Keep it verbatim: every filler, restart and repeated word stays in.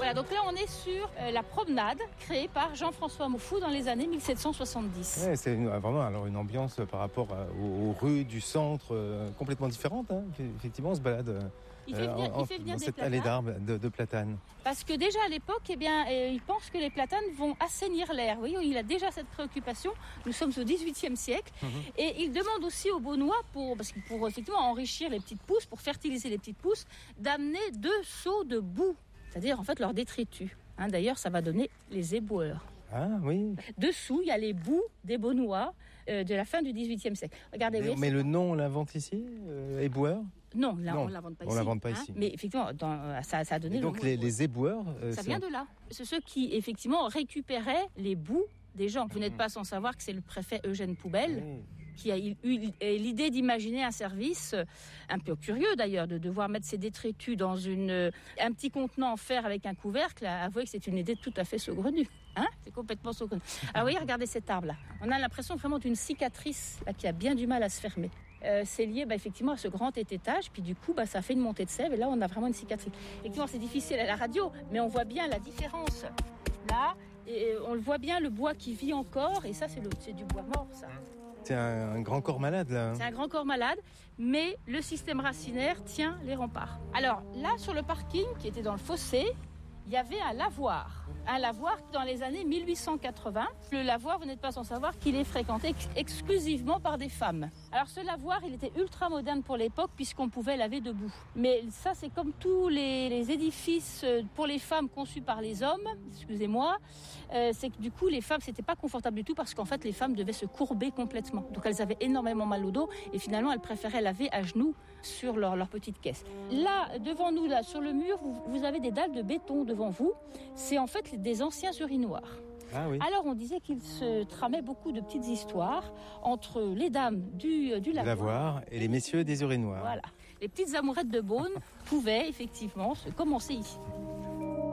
Voilà, donc là on est sur euh, la promenade créée par Jean-François Moufou dans les années mille sept cent soixante-dix. Ouais, c'est une, vraiment alors une ambiance par rapport aux, aux rues du centre euh, complètement différente. Hein. Effectivement, on se balade euh, il fait venir, en, il fait venir dans des cette platanes. allée d'arbres de, de platanes. Parce que déjà à l'époque, eh bien, euh, il pense que les platanes vont assainir l'air. Vous voyez, il a déjà cette préoccupation. Nous sommes au dix-huitième siècle. Mmh. Et il demande aussi aux Beaunois, pour, parce que pour effectivement enrichir les petites pousses, pour fertiliser les petites pousses, d'amener deux seaux de boue. C'est-à-dire en fait leur détritus. Hein, d'ailleurs, ça va donner les éboueurs. Ah oui. Dessous, il y a les boues des Beaunois euh, de la fin du dix-huitième siècle. Regardez. Mais, oui, mais le nom, on l'invente ici, euh, éboueur ? Non, là, non, on ne l'invente pas on ici. l'invente pas hein, ici. Mais effectivement, dans, ça, ça a donné. Et donc le les, les éboueurs. Euh, ça vient de là. C'est ceux qui effectivement récupéraient les boues des gens. Vous n'êtes pas sans savoir que c'est le préfet Eugène Poubelle. Oui. Qui a eu l'idée d'imaginer un service un peu curieux d'ailleurs, de devoir mettre ses détritus dans une, un petit contenant en fer avec un couvercle. Avouez que c'est une idée tout à fait saugrenue. Hein, c'est complètement saugrenu. Alors voyez, regardez cet arbre-là. On a l'impression vraiment d'une cicatrice là, qui a bien du mal à se fermer. Euh, c'est lié bah, effectivement à ce grand étaitage, puis du coup bah, ça fait une montée de sève et là on a vraiment une cicatrice. Effectivement c'est difficile à la radio, mais on voit bien la différence. Là, et on le voit bien, le bois qui vit encore, et ça c'est, le, c'est du bois mort ça. C'est un, un grand corps malade, là. C'est un grand corps malade, mais le système racinaire tient les remparts. Alors, là, sur le parking, qui était dans le fossé, il y avait un lavoir. Un lavoir dans les années mille huit cent quatre-vingts. Le lavoir, vous n'êtes pas sans savoir qu'il est fréquenté ex- exclusivement par des femmes. Alors ce lavoir, il était ultra moderne pour l'époque puisqu'on pouvait laver debout. Mais ça, c'est comme tous les, les édifices pour les femmes conçus par les hommes, excusez-moi, euh, c'est que du coup, les femmes, c'était pas confortable du tout parce qu'en fait, les femmes devaient se courber complètement. Donc elles avaient énormément mal au dos et finalement, elles préféraient laver à genoux sur leur, leur petite caisse. Là, devant nous, là, sur le mur, vous, vous avez des dalles de béton devant vous. C'est en fait des anciens urinoirs. Ah oui. Alors on disait qu'il se tramait beaucoup de petites histoires entre les dames du, du lavoir, lavoir et les messieurs des urinoirs. Voilà. Les petites amourettes de Beaune pouvaient effectivement se commencer ici.